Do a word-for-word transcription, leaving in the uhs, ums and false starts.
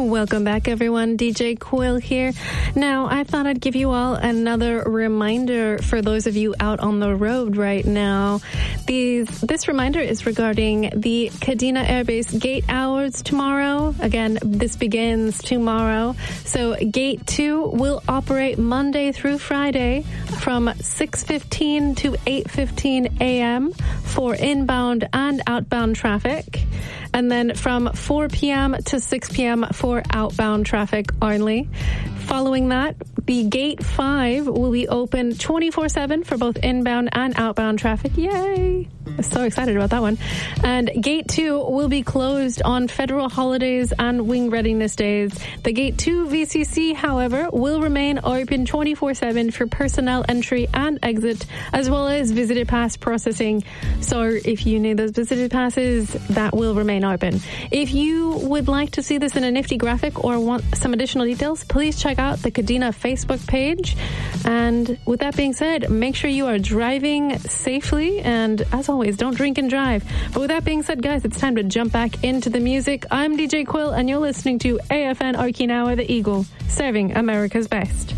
Welcome back, everyone. D J Quill here. Now, I thought I'd give you all another reminder for those of you out on the road right now. These, this reminder is regarding the Kadena Air Base gate hours tomorrow. Again, this begins tomorrow. So Gate two will operate Monday through Friday from six fifteen to eight fifteen a.m. for inbound and outbound traffic. And then from four p.m. to six p.m. for outbound traffic only. Following that, the Gate five will be open twenty-four seven for both inbound and outbound traffic. Yay! I'm so excited about that one. And Gate two will be closed on federal holidays and wing readiness days. The Gate two V C C, however, will remain open twenty-four seven for personnel entry and exit, as well as visitor pass processing. So if you need those visitor passes, that will remain open. If you would like to see this in a nifty graphic or want some additional details, please check out the Kadena Facebook page. And with that being said, make sure you are driving safely, and as always, don't drink and drive. But with that being said, guys, it's time to jump back into the music. I'm D J Quill, and you're listening to A F N Okinawa, the Eagle, serving America's best.